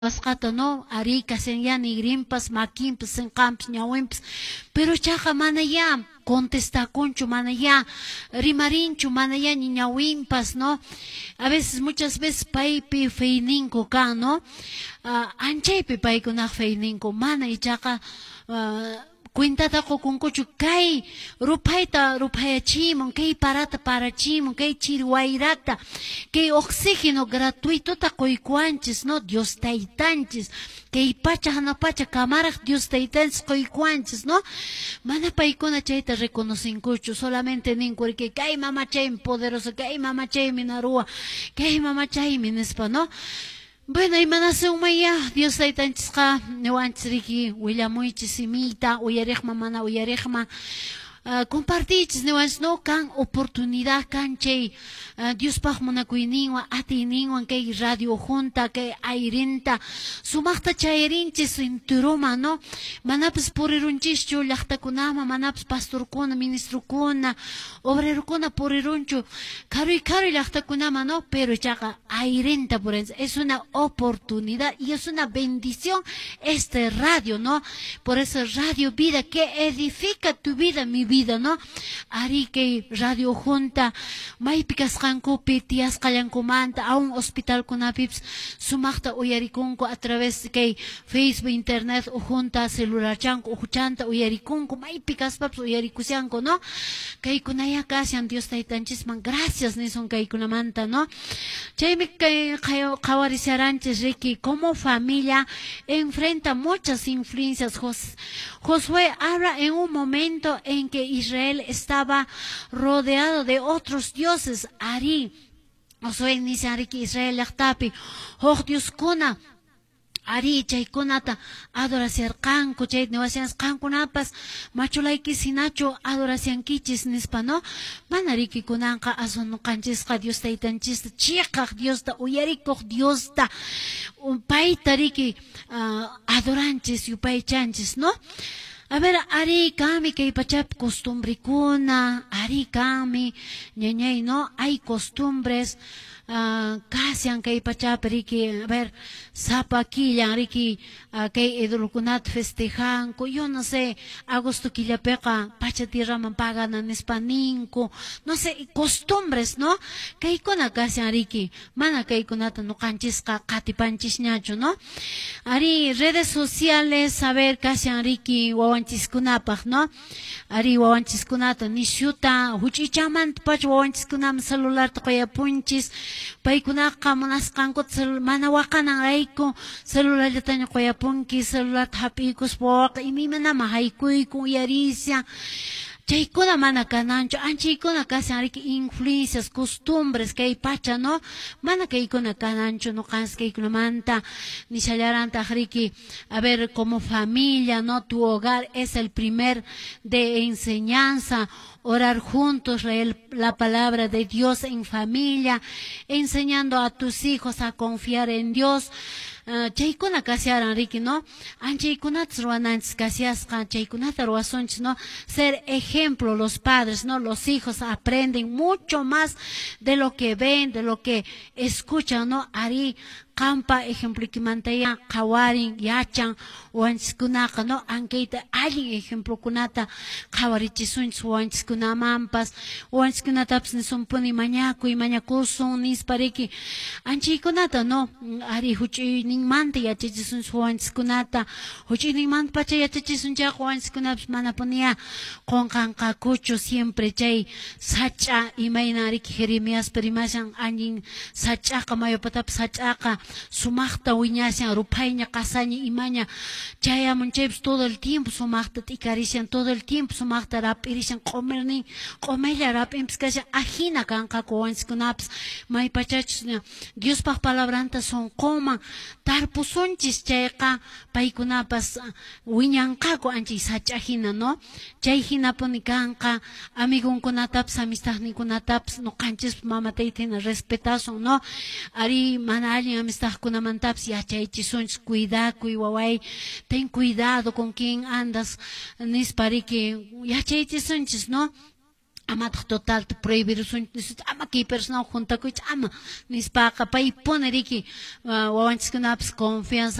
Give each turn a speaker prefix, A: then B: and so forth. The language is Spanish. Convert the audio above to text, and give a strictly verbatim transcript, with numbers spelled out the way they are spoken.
A: Wasqata no, arika senyani grimpas, maquimpas, senqampas, ñawimpas, pero chaqa mana ya contestaconcho, mana ya rimarincho, mana ya ni ñawimpas, ¿no? A veces, muchas veces, paipi feininko kan, ¿no? Uh, anchaypi paikunaq feininko, mana y chaqa, uh, cuentata qokunkuchu kay rupayta rupayachimon kay parata parachimon kay chirwayrata kay oxígeno gratuito ta qoykuanchis no Dios taytanchis kay pacha hana pacha kamaraq Dios taytanchis qoykuanchis no mana paykuna chayta reconocinkuchu solamente ninkuri que kay mamachaymi poderoso kay mamachaymi narua kay mamachaymi nispa no. Bueno, y manasung maya, Dios taytanchisqa, niwanchiriki, willamuychis simita, uyariqma mana uyariqma, uh, compartichis niwanchis no kan oportunidad kan chay, uh, Dios paq munakuyninwan, atiyninwan kay radio junta, kay ayrinta, sumaqta chayrinchis inturuma, no? Manapis purirunchishchu llaqtakunama, manapis pastorkuna, ministrukuna, obrerukuna purirunchu, karuy karuy llaqtakunama, no? Pero chaqa ayrinta purinchis, es una oportunidad y es una bendición este radio, ¿no? Por eso Radio Vida, que edifica tu vida, mi vida, ¿no? Ari que Radio Junta, maypikas kankupi, tias kallankumanta, a un hospital kunapips, sumaqta uyarikunku a través de Facebook, Internet, o Junta, celular chanko, ujuchanta, uyarikunku, maypikas paps, uyarikusianko, ¿no? Kay kunaya kasian Dios taytanchisman, gracias, nison kay kunamanta, ¿no? Chaymi kay Kawarisiaranches Ricky, como familia enfrenta muchas influencias. Jos, Josué habla en un momento en que Israel estaba rodeado de otros dioses. Ari, Josué inicia que Israel yachtapi, oh Dios kuna. Ari chaykunata adoración kanku chay niwasians kankunapas machulayki sinachu adoración kichis nispa no manariki kunanqa asun qanchisqa Dios taytanchista chiqaq Diosta uyarikuq Diosta payta riki uh, adoranchis yupaychanchis no. A ver, ari kami kay pachap costumbrikuna, ari kami ñañay no hay costumbres. Uh, kasian kay pachap riki, a ver, sapa killan riki, uh, kay edulukunat festejan, ko yo no sé, agosto killapeqa, pachatiraman paganan espaninko, no sé, costumbres, ¿no? Kay kuna kasian riki, mana kay kunata no kanchisqa katipanchis ñacho, ¿no? Ari redes sociales, a ver, kasian riki, wawanchiskunapaq, ¿no? Ari wawanchiskunata nishuta, huchichamant pach wawanchiskunam celular toqayapunchis, paykunaqa munasqanku mana waqanan ayku celularllataña qoyapunki celular hap'ikus waqa imimanama haykuyku uyarisia chaykuna mana kananchu anchaykuna kasan riki influencias costumbres kay pacha no mana kaykuna kananchu no kans kaykunamanta nishallaranta riki a ver como familia no tu hogar es el primer de enseñanza. Orar juntos, leer la palabra de Dios en familia, enseñando a tus hijos a confiar en Dios. Chaykuna kasiaran riki, ¿no? Anchaykunat ruananchis kasiasqa, chaykunata ruasunchis, ¿no? Ser ejemplo los padres, ¿no? Los hijos aprenden mucho más de lo que ven, de lo que escuchan, ¿no? Ari kampa ejemplo que mantaya kawarin yachan wanchiskunaqa no ankeita allin ejemplo kunata kawarichisunchis wanchiskunamampas wanchiskunatapas nisumpuni mañakuy mañakusun nispariki anchaykunata no ari huch'uyninmanta yachachisunchis wanchiskunata huch'uyninmanta pacha yachachisunchaq wanchiskunapas mana punia qonqanqakuchu siempre chay sacha imayna riki Jeremías perimashan allin sach'aqa mayupatapas sach'aqa sumaqta wiñashan rupayña qasaña imaña chayamunchaypis todo el tiempo sumaqta t'ikarishan todo el tiempo sumaqta rap'irishan qomirnin q'umilla rap'inpis kashan ajina kanqaku wanchiskunapas maypachachus Diospaq palabranta sunquman tarpusunchis chayqa paykunapas wiñanqaku anchay sach'ajina no chay hinapuni kanqa amigunkunatapas amistaqninkunatapas nuqanchis mama taytina respetasun no ari mana allin amistaqkunamantapas yachaychisunchis cuidakuy waway ten cuidado con quien andas nispariki yachaychisunchis no amat total te prohibir sun ama que persona junta kuch ama nispa pay poneriki wawanchis kunapas confianza